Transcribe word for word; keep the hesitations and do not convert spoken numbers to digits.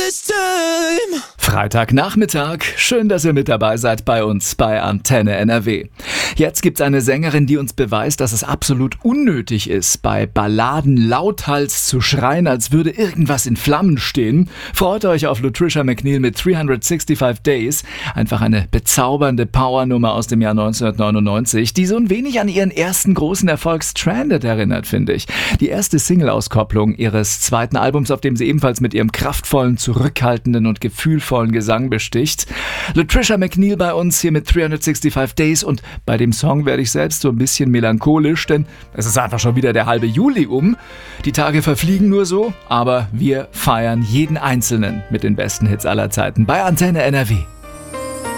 this time. Freitagnachmittag, schön, dass ihr mit dabei seid bei uns bei Antenne N R W. Jetzt gibt's eine Sängerin, die uns beweist, dass es absolut unnötig ist, bei Balladen lauthals zu schreien, als würde irgendwas in Flammen stehen. Freut euch auf Latricia McNeil mit dreihundertfünfundsechzig Days. Einfach eine bezaubernde Powernummer aus dem Jahr neunzehnhundertneunundneunzig, die so ein wenig an ihren ersten großen Erfolg Stranded erinnert, finde ich. Die erste Single-Auskopplung ihres zweiten Albums, auf dem sie ebenfalls mit ihrem kraftvollen, zurückhaltenden und gefühlvollen Gesang besticht. Latricia McNeil bei uns hier mit dreihundertfünfundsechzig Days, und bei dem Song werde ich selbst so ein bisschen melancholisch, denn es ist einfach schon wieder der halbe Juli um. Die Tage verfliegen nur so, aber wir feiern jeden Einzelnen mit den besten Hits aller Zeiten bei Antenne N R W.